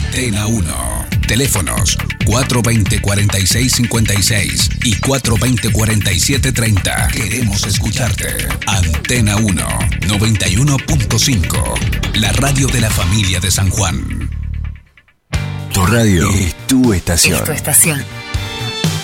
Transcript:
Antena 1. Teléfonos 420-4656 y 420-4730. Queremos escucharte. Antena 1, 91.5. La radio de la familia de San Juan. Tu radio es tu estación. Es tu estación.